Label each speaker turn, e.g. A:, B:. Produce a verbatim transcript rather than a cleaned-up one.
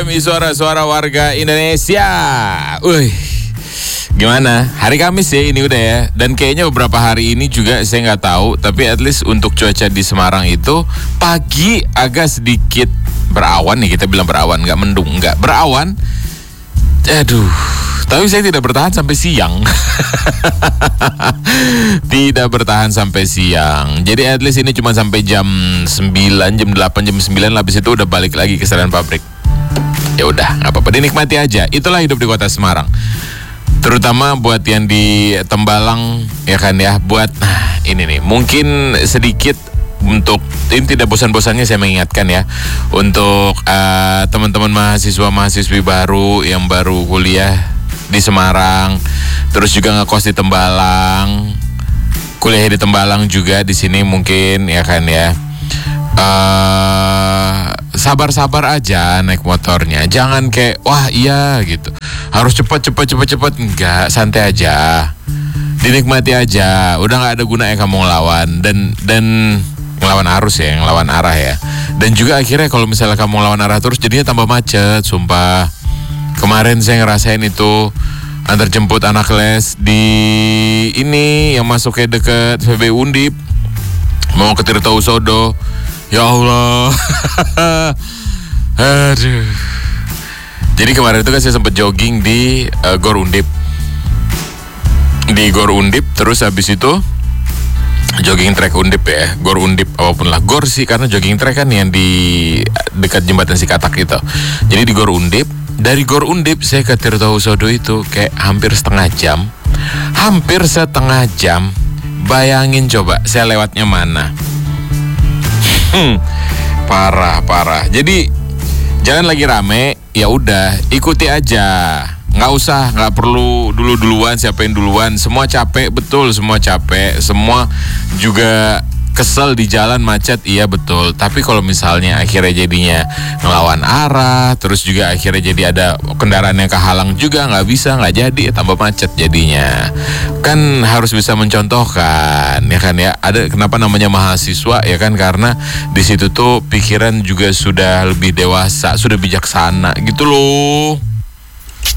A: M I Suara-Suara Warga Indonesia. Wih, gimana? Hari Kamis ya ini udah ya. Dan kayaknya beberapa hari ini juga saya nggak tahu. Tapi at least untuk cuaca di Semarang itu pagi agak sedikit berawan nih. Kita bilang berawan, nggak mendung, nggak berawan. Aduh, tapi saya tidak bertahan sampai siang. Tidak bertahan sampai siang. Jadi at least ini cuma sampai jam sembilan, jam delapan, jam sembilan. Habis itu udah balik lagi ke stasiun pabrik. Ya udah, nggak apa-apa, dinikmati aja. Itulah hidup di kota Semarang. Terutama buat yang di Tembalang, ya kan ya. Buat nah, ini nih, mungkin sedikit untuk ini tidak bosan-bosannya saya mengingatkan ya, untuk uh, teman-teman mahasiswa-mahasiswi baru yang baru kuliah di Semarang, terus juga ngekos di Tembalang, kuliah di Tembalang juga di sini mungkin ya kan ya. Uh, sabar-sabar aja naik motornya, jangan kayak wah iya gitu, harus cepat cepat cepat cepat, enggak, santai aja, dinikmati aja, udah nggak ada gunanya kamu ngelawan dan dan ngelawan arus ya, ngelawan arah ya. Dan juga akhirnya kalau misalnya kamu ngelawan arah terus jadinya tambah macet, sumpah. Kemarin saya ngerasain itu antar jemput anak les di ini yang masuk ke deket V B Undip mau ke Tirta Usodo. Ya Allah. Aduh. Jadi kemarin itu kan saya sempat jogging di uh, Gor Undip. Di Gor Undip terus habis itu jogging track Undip ya, Gor Undip apapun lah, Gor sih karena jogging track kan yang di dekat jembatan Sikatak gitu. Jadi di Gor Undip, dari Gor Undip saya ke Tirta Usodo itu kayak hampir setengah jam, hampir setengah jam. Bayangin coba saya lewatnya mana? Hmm, parah parah. Jadi jalan lagi rame, ya udah ikuti aja. Nggak usah, nggak perlu dulu-duluan, siapa yang duluan. Semua capek, betul, semua capek. Semua juga kesel di jalan macet, iya betul. Tapi kalau misalnya akhirnya jadinya ngelawan arah, terus juga akhirnya jadi ada kendaraan yang kehalang juga, nggak bisa, nggak jadi, tambah macet jadinya. Kan harus bisa mencontohkan, ya kan ya. Ada kenapa namanya mahasiswa, ya kan, karena di situ tuh pikiran juga sudah lebih dewasa, sudah bijaksana gitu loh.